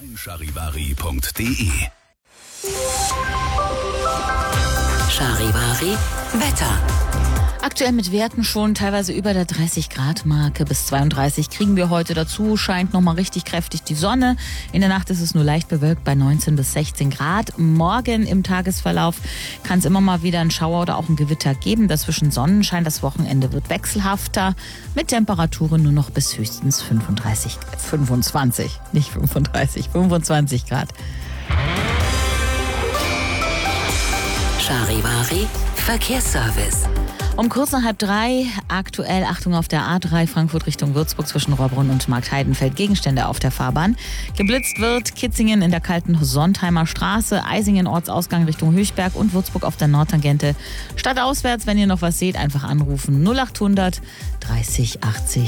meincharivari.de. Charivari Wetter. Aktuell mit Werten schon teilweise über der 30-Grad-Marke bis 32 kriegen wir heute dazu. Scheint nochmal richtig kräftig die Sonne. In der Nacht ist es nur leicht bewölkt bei 19 bis 16 Grad. Morgen im Tagesverlauf kann es immer mal wieder einen Schauer oder auch ein Gewitter geben. Dazwischen Sonnenschein. Das Wochenende wird wechselhafter mit Temperaturen nur noch bis höchstens 25 Grad. Charivari Verkehrsservice. Um kurz nach 2:30 aktuell Achtung auf der A3 Frankfurt Richtung Würzburg zwischen Rohrbrunn und Marktheidenfeld Gegenstände auf der Fahrbahn. Geblitzt wird Kitzingen in der kalten Sontheimer Straße, Eisingen Ortsausgang Richtung Höchberg und Würzburg auf der Nordtangente. Stadtauswärts, wenn ihr noch was seht, einfach anrufen 0800 30 80